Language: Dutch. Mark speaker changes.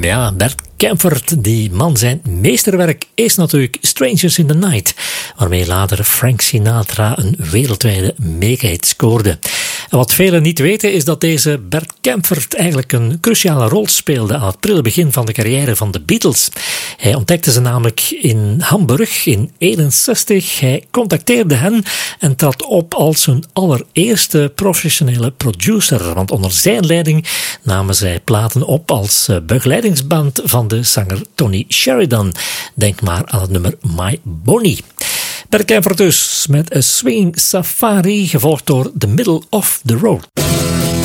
Speaker 1: Ja, Bert Kaempfert, die man zijn meesterwerk is natuurlijk Strangers in the Night, waarmee later Frank Sinatra een wereldwijde megahit scoorde. En wat velen niet weten is dat deze Bert Kaempfert eigenlijk een cruciale rol speelde aan het prille begin van de carrière van de Beatles. Hij ontdekte ze namelijk in Hamburg in 1961. Hij contacteerde hen en trad op als hun allereerste professionele producer, want onder zijn leiding namen zij platen op als begeleidingsband van de zanger Tony Sheridan. Denk maar aan het nummer My Bonnie. Bert Kaempfert dus met A Swinging Safari, gevolgd door The Middle of the Road.